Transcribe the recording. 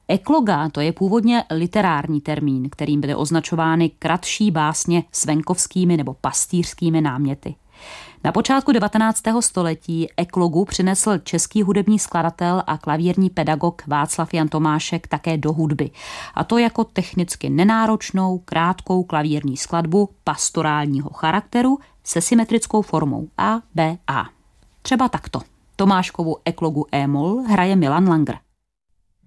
Ekloga, to je původně literární termín, kterým byly označovány kratší básně s venkovskými nebo pastýřskými náměty. Na počátku 19. století eklogu přinesl český hudební skladatel a klavírní pedagog Václav Jan Tomášek také do hudby. A to jako technicky nenáročnou, krátkou klavírní skladbu pastorálního charakteru se symetrickou formou A, B, A. Třeba takto. Tomáškovu eklogu E-moll hraje Milan Langer.